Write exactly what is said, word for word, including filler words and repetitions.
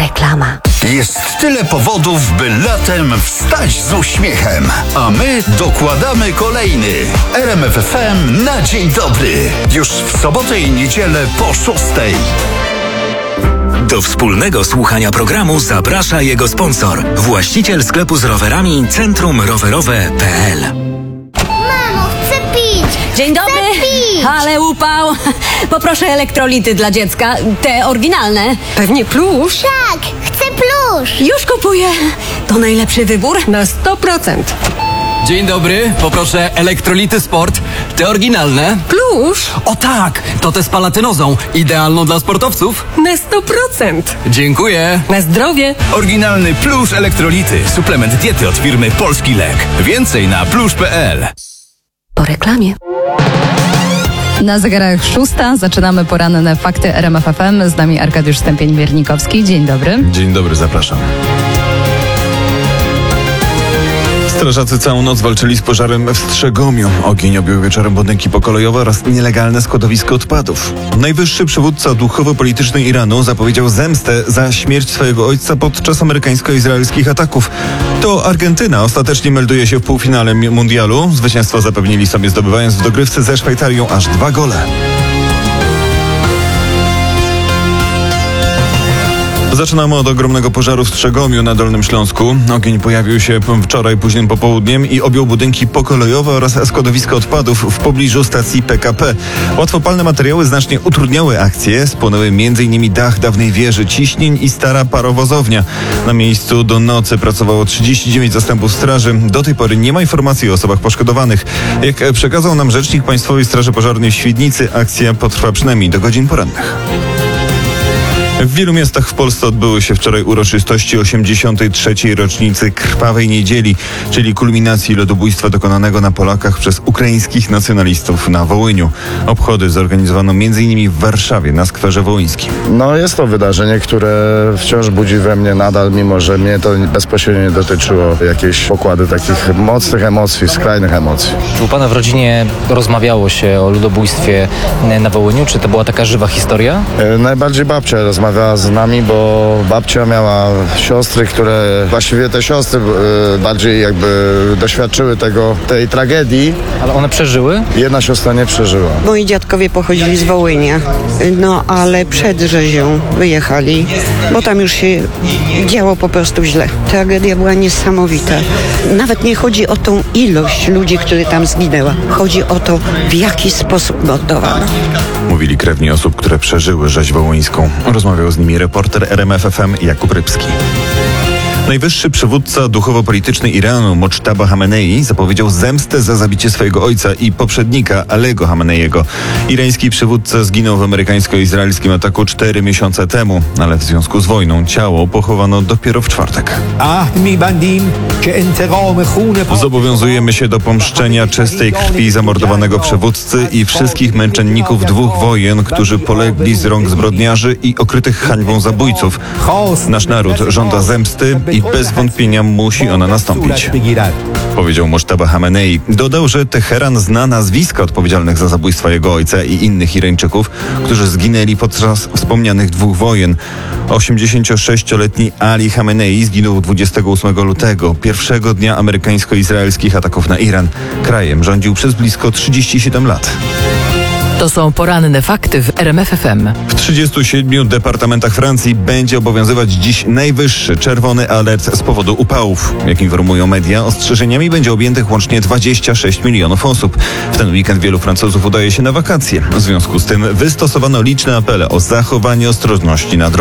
Reklama. Jest tyle powodów, by latem wstać z uśmiechem. A my dokładamy kolejny. R M F F M na dzień dobry. Już w sobotę i niedzielę po szóstej. Do wspólnego słuchania programu zaprasza jego sponsor. Właściciel sklepu z rowerami Centrum Rowerowe kropka p l. Mamo, chcę pić! Dzień dobry! Chcę pić! Ale upał! Poproszę elektrolity dla dziecka. Te oryginalne. Pewnie plusz. Tak, chcę plusz! Już kupuję. To najlepszy wybór? Na sto procent. Dzień dobry, poproszę elektrolity sport, te oryginalne. Plusz? O tak, to te z palatynozą, idealną dla sportowców. Na sto procent. Dziękuję. Na zdrowie. Oryginalny Plusz Elektrolity. Suplement diety od firmy Polski Lek. Więcej na plusz kropka p l. Po reklamie. Na zegarach szósta zaczynamy poranne fakty R M F F M. Z nami Arkadiusz Stępień-Miernikowski. Dzień dobry. Dzień dobry, zapraszam. Strażacy całą noc walczyli z pożarem w Strzegomiu. Ogień objął wieczorem budynki pokolejowe oraz nielegalne składowisko odpadów. Najwyższy przywódca duchowo-polityczny Iranu zapowiedział zemstę za śmierć swojego ojca podczas amerykańsko-izraelskich ataków. To Argentyna ostatecznie melduje się w półfinale mundialu. Zwycięstwo zapewnili sobie, zdobywając w dogrywce ze Szwajcarią aż dwa gole. Zaczynamy od ogromnego pożaru w Strzegomiu na Dolnym Śląsku. Ogień pojawił się wczoraj późnym popołudniem i objął budynki pokolejowe oraz składowisko odpadów w pobliżu stacji P K P. Łatwopalne materiały znacznie utrudniały akcję. Spłonęły m in dach dawnej wieży ciśnień i stara parowozownia. Na miejscu do nocy pracowało trzydzieści dziewięć zastępów straży. Do tej pory nie ma informacji o osobach poszkodowanych. Jak przekazał nam rzecznik Państwowej Straży Pożarnej w Świdnicy, akcja potrwa przynajmniej do godzin porannych. W wielu miastach w Polsce odbyły się wczoraj uroczystości osiemdziesiątej trzeciej rocznicy Krwawej Niedzieli, czyli kulminacji ludobójstwa dokonanego na Polakach przez ukraińskich nacjonalistów na Wołyniu. Obchody zorganizowano między innymi w Warszawie na Skwerze Wołyńskim. No jest to wydarzenie, które wciąż budzi we mnie nadal, mimo że mnie to bezpośrednio nie dotyczyło jakieś pokłady takich mocnych emocji, skrajnych emocji. Czy u pana w rodzinie rozmawiało się o ludobójstwie na Wołyniu? Czy to była taka żywa historia? E, najbardziej babcia rozmawiała z nami, bo babcia miała siostry, które właściwie te siostry e, bardziej jakby doświadczyły tego, tej tragedii. Ale one przeżyły? Jedna siostra nie przeżyła. Moi dziadkowie pochodzili z Wołynia, no ale przed rzezią wyjechali, bo tam już się działo po prostu źle. Tragedia była niesamowita. Nawet nie chodzi o tą ilość ludzi, które tam zginęła. Chodzi o to, w jaki sposób mordowano. Mówili krewni osób, które przeżyły rzeź wołyńską. Rozmawiał z nimi reporter R M F F M Jakub Rybski. Najwyższy przywódca duchowo-polityczny Iranu, Mochtaba Hamenei, zapowiedział zemstę za zabicie swojego ojca i poprzednika, Alego Hameneiego. Irański przywódca zginął w amerykańsko-izraelskim ataku cztery miesiące temu, ale w związku z wojną ciało pochowano dopiero w czwartek. Zobowiązujemy się do pomszczenia czystej krwi zamordowanego przywódcy i wszystkich męczenników dwóch wojen, którzy polegli z rąk zbrodniarzy i okrytych hańbą zabójców. Nasz naród żąda zemsty i bez wątpienia musi ona nastąpić, powiedział Mochtaba Hamenei. Dodał, że Teheran zna nazwiska odpowiedzialnych za zabójstwa jego ojca i innych Irańczyków, którzy zginęli podczas wspomnianych dwóch wojen. osiemdziesięciosześcioletni Ali Hamenei zginął dwudziestego ósmego lutego, pierwszego dnia amerykańsko-izraelskich ataków na Iran. Krajem rządził przez blisko trzydzieści siedem lat. To są poranne fakty w R M F F M. W trzydziestu siedmiu departamentach Francji będzie obowiązywać dziś najwyższy czerwony alert z powodu upałów. Jak informują media, ostrzeżeniami będzie objętych łącznie dwadzieścia sześć milionów osób. W ten weekend wielu Francuzów udaje się na wakacje. W związku z tym wystosowano liczne apele o zachowanie ostrożności na drogach.